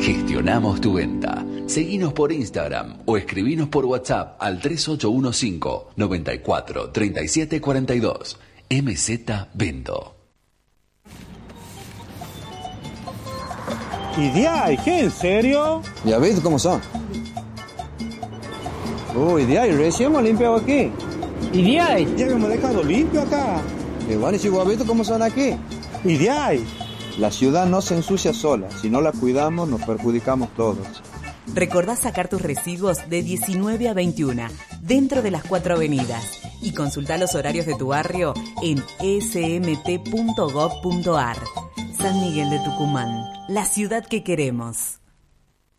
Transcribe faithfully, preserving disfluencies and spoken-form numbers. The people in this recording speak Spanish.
Gestionamos tu venta. Seguinos por Instagram o escribinos por WhatsApp al tres ocho uno cinco, nueve cuatro, tres siete cuatro dos. M Z Vendo. ¿Y de ahí? ¿Qué? ¿En serio? Ya ves cómo son. Uy, de ahí, recién hemos limpiado aquí. ¿Y de ahí? Ya hemos dejado limpio acá. Igual, y si vos has visto cómo son aquí. ¿Y de ahí? La ciudad no se ensucia sola. Si no la cuidamos, nos perjudicamos todos. Recordá sacar tus residuos de diecinueve a veintiuna, dentro de las cuatro avenidas. Y consultá los horarios de tu barrio en e s m t punto gov punto a r. San Miguel de Tucumán, la ciudad que queremos.